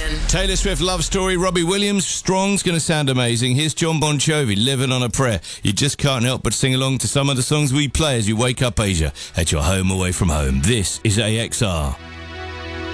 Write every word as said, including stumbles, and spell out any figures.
Ian. Taylor Swift love story, Robbie Williams, Strong's going to sound amazing. Here's John Bon Jovi, Living on a Prayer. You just can't help but sing along to some of the songs we play as you wake up Asia at your home away from home. This is A X R.